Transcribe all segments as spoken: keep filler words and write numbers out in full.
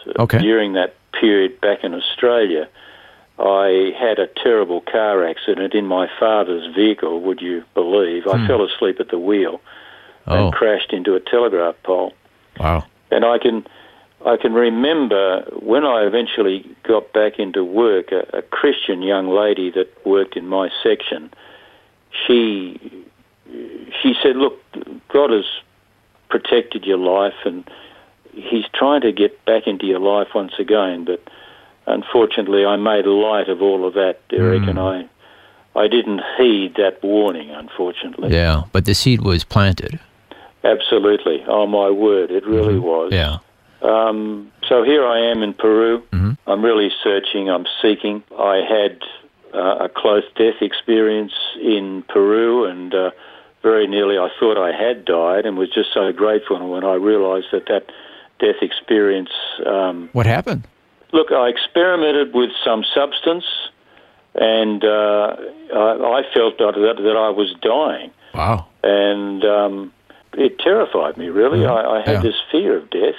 Okay. During that period back in Australia, I had a terrible car accident in my father's vehicle, would you believe. I Hmm. fell asleep at the wheel Oh. and crashed into a telegraph pole. Wow. And I can I can remember when I eventually got back into work, a, a Christian young lady that worked in my section, she she said, look, God has protected your life and he's trying to get back into your life once again, but unfortunately I made light of all of that, Derek, Mm. and I I didn't heed that warning, unfortunately. Yeah, but the seed was planted. Absolutely. Oh, my word, it really Mm-hmm. was. Yeah. Um, so here I am in Peru. Mm-hmm. I'm really searching, I'm seeking. I had uh, a close death experience in Peru, and uh, very nearly I thought I had died, and was just so grateful when I realised that that death experience... Um, What happened? look, I experimented with some substance, and uh, I, I felt that, that, that I was dying. Wow. And um, it terrified me, really. Mm-hmm. I, I had Yeah. this fear of death.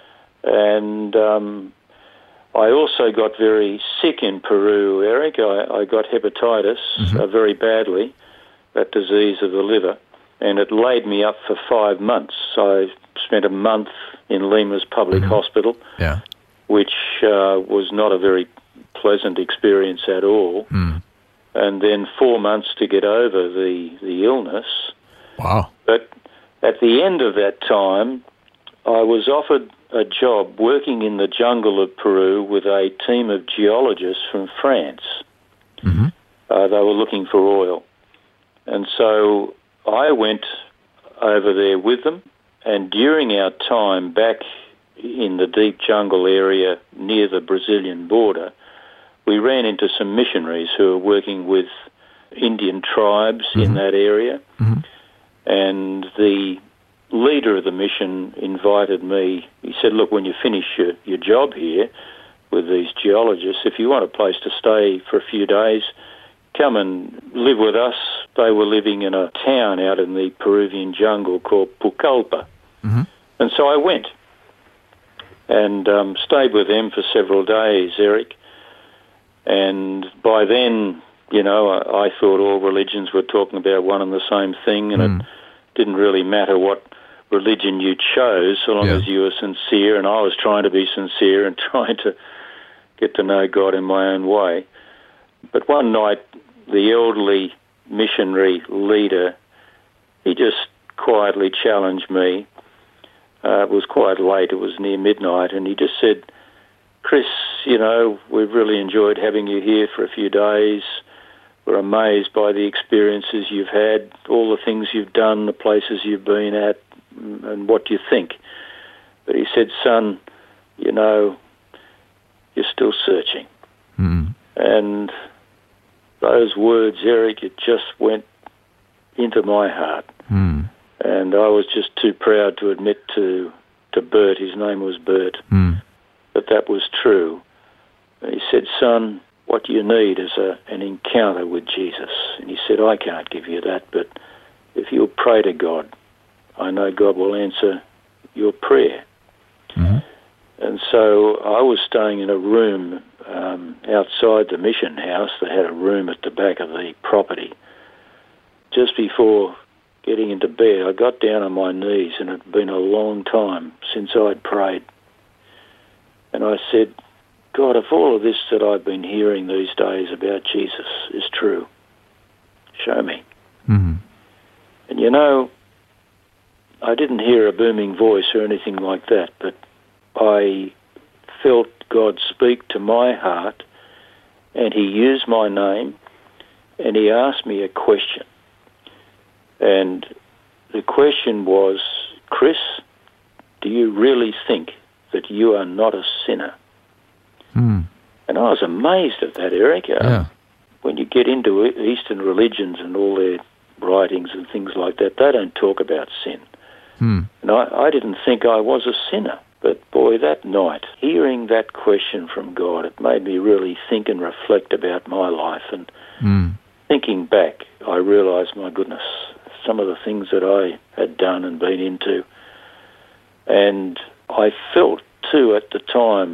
And um, I also got very sick in Peru, Eric. I, I got hepatitis Mm-hmm. uh, very badly, that disease of the liver, and it laid me up for five months. I spent a month in Lima's public Mm-hmm. hospital, Yeah. which uh, was not a very pleasant experience at all. Mm. And then four months to get over the, the illness. Wow. But at the end of that time, I was offered a job working in the jungle of Peru with a team of geologists from France. Mm-hmm. Uh, they were looking for oil. And so I went over there with them, and during our time back in the deep jungle area near the Brazilian border, we ran into some missionaries who were working with Indian tribes Mm-hmm. in that area. Mm-hmm. And the leader of the mission invited me. He said, look, when you finish your, your job here with these geologists, if you want a place to stay for a few days, come and live with us. They were living in a town out in the Peruvian jungle called Pucallpa. Mm-hmm. And so I went and um, stayed with them for several days, Eric. And by then, you know, I, I thought all religions were talking about one and the same thing, and Mm. it didn't really matter what religion you chose, so long Yeah. as you were sincere, and I was trying to be sincere and trying to get to know God in my own way. But one night, the elderly missionary leader, he just quietly challenged me. Uh, it was quite late, it was near midnight, and he just said, Chris, you know, we've really enjoyed having you here for a few days. We're amazed by the experiences you've had, all the things you've done, the places you've been at, and what you think. But he said, son, you know, you're still searching. Mm-hmm. And those words, Eric, it just went into my heart. Mm. And I was just too proud to admit to, to Bert, his name was Bert, Mm. that that was true. And he said, son, what you need is a, an encounter with Jesus. And he said, I can't give you that, but if you'll pray to God, I know God will answer your prayer. Mm-hmm. And so I was staying in a room um, outside the mission house. They had a room at the back of the property. Just before getting into bed, I got down on my knees, and it had been a long time since I'd prayed. And I said, God, if all of this that I've been hearing these days about Jesus is true, show me. Mm-hmm. And you know, I didn't hear a booming voice or anything like that, but I felt God speak to my heart, and he used my name, and he asked me a question. And the question was, Chris, do you really think that you are not a sinner? Mm. And I was amazed at that, Eric. Um, Yeah. When you get into Eastern religions and all their writings and things like that, they don't talk about sin. Mm. And I, I didn't think I was a sinner. But boy, that night, hearing that question from God, it made me really think and reflect about my life. And Mm. thinking back, I realised, my goodness, some of the things that I had done and been into. And I felt, too, at the time,